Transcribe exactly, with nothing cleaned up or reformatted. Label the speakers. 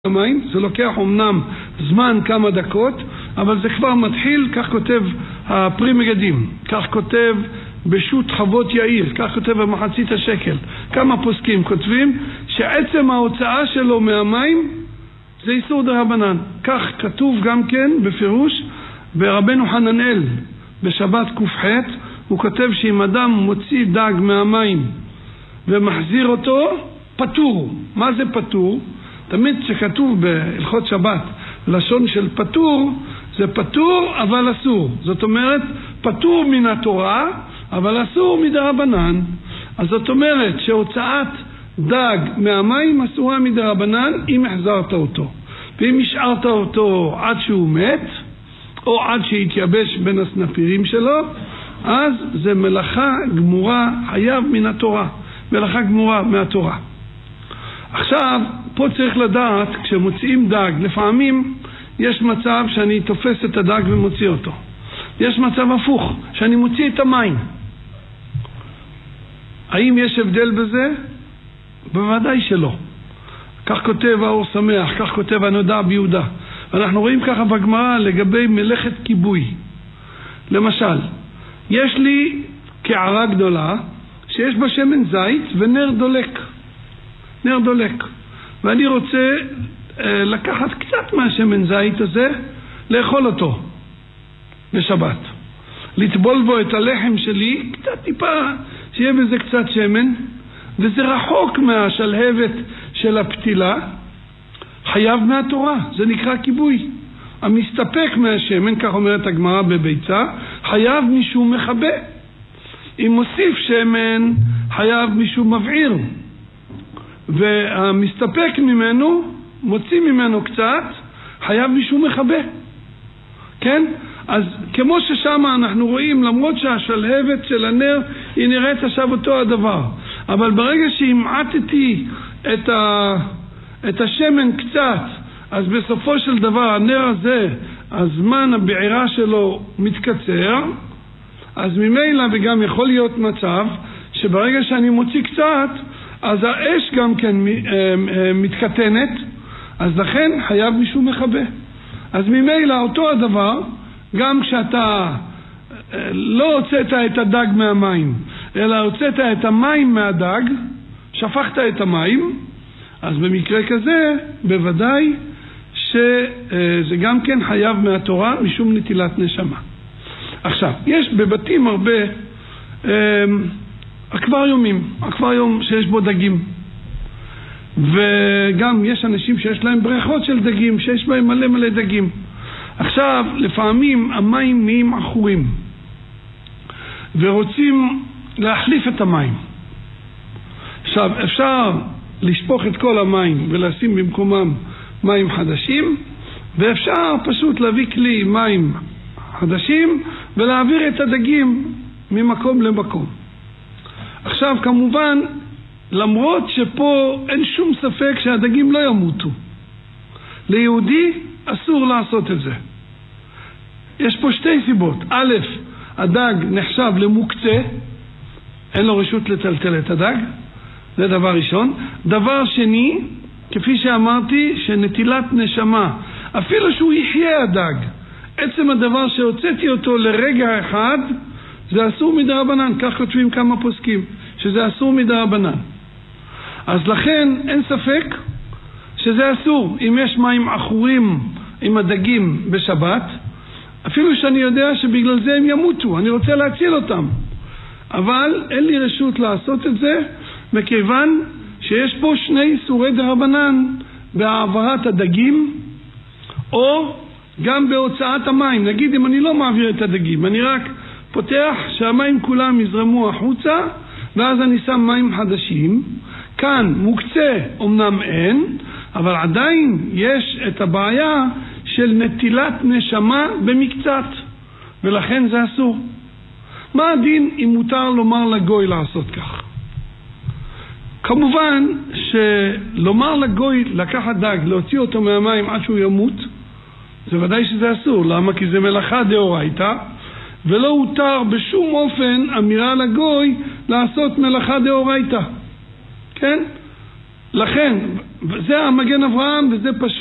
Speaker 1: המים, זה לוקח אומנם זמן כמה דקות, אבל זה כבר מתחיל, כך כותב הפרי מגדים, כך כותב בשו"ת חוות יאיר, כך כותב במחצית השקל. כמה פוסקים כותבים שעצם ההוצאה שלו מהמים זה איסור דרבנן. כך כתוב גם כן בפירוש ברבנו חננאל בשבת ק"ח, הוא כותב שאם אדם מוציא דג מהמים ומחזיר אותו, פטור. מה זה פטור? תמיד שכתוב בהלכות שבת לשון של פטור, זה פטור אבל אסור. זאת אומרת פטור מן התורה אבל אסור מדרבנן. אז זאת אומרת שהוצאת דג מהמים אסורה מדרבנן אם החזרת אותו, ואם השארת אותו עד שהוא מת או עד שהתייבש בין הסנפירים שלו, אז זה מלאכה גמורה, חייב מן התורה, מלאכה גמורה מהתורה. עכשיו פה צריך לדעת, כשמוציאים דג, לפעמים יש מצב שאני תופס את הדג ומוציא אותו, יש מצב הפוך שאני מוציא את המים. האם יש הבדל בזה? בוודאי שלא. כך כותב האור שמח, כך כותב הנודע ביהודה. אנחנו רואים ככה בגמרא לגבי מלאכת כיבוי. למשל, יש לי קערה גדולה שיש בה שמן זית ונר דולק, נר דולק, ואני רוצה אה, לקחת קצת מהשמן זית הזה, לאכול אותו בשבת, לטבול בו את הלחם שלי, קצת טיפה שיהיה בזה קצת שמן, וזה רחוק מהשלהבת של הפתילה, חייב מהתורה, זה נקרא כיבוי. המסתפק מהשמן, כך אומרת הגמרא בביצה, חייב משום מחבא. אם מוסיף שמן, חייב משום מבעיר, והמסתפק ממנו, מוציא ממנו קצת, חייב משום מחבא. כן? אז כמו ששם אנחנו רואים, למרות שהשלהבת של הנר היא נראית עכשיו אותו הדבר, אבל ברגע שהמעטתי את, ה... את השמן קצת, אז בסופו של דבר הנר הזה, הזמן הבעירה שלו מתקצר, אז ממילא, וגם יכול להיות מצב שברגע שאני מוציא קצת, אז האש גם כן מתקטנת, אז לכן חייב משום מחבא. אז ממילא אותו הדבר, גם כשאתה לא הוצאת את הדג מהמים, אלא הוצאת את המים מהדג, שפכת את המים, אז במקרה כזה בוודאי שזה גם כן חייב מהתורה משום נטילת נשמה. עכשיו, יש בבתים הרבה אקווריומים, אקווריום שיש בו דגים, וגם יש אנשים שיש להם בריכות של דגים, שיש בהם מלא מלא דגים. עכשיו, לפעמים המים נהיים עכורים ורוצים להחליף את המים. עכשיו, אפשר לשפוך את כל המים ולשים במקומם מים חדשים, ואפשר פשוט להביא כלי מים חדשים ולהעביר את הדגים ממקום למקום. עכשיו, כמובן, למרות שפה אין שום ספק שהדגים לא ימותו, ליהודי אסור לעשות את זה. יש פה שתי סיבות. א', הדג נחשב למוקצה, אין לו רשות לטלטל את הדג, זה דבר ראשון. דבר שני, כפי שאמרתי, שנטילת נשמה, אפילו שהוא יחיה הדג, עצם הדבר שהוצאתי אותו לרגע אחד, זה אסור מדרבנן. כך כותבים כמה פוסקים, שזה אסור מדרבנן. אז לכן אין ספק שזה אסור. אם יש מים עכורים עם הדגים בשבת, אפילו שאני יודע שבגלל זה הם ימותו, אני רוצה להציל אותם, אבל אין לי רשות לעשות את זה, מכיוון שיש פה שני איסורי דרבנן בהעברת הדגים, או גם בהוצאת המים. נגיד אם אני לא מעביר את הדגים, אני רק פותח שהמים כולם יזרמו החוצה, ואז אני שם מים חדשים. כאן מוקצה אמנם אין, אבל עדיין יש את הבעיה של נטילת נשמה במקצת, ולכן זה אסור. מה הדין אם מותר לומר לגוי לעשות כך? כמובן שלומר לגוי לקחת דג, להוציא אותו מהמים עד שהוא ימות, זה ודאי שזה אסור. למה? כי זה מלאכה דאורייתא, ולא הותר בשום אופן אמירה לגוי לעשות מלאכה דאורייתא. כן? לכן זה המגן אברהם, וזה פשוט.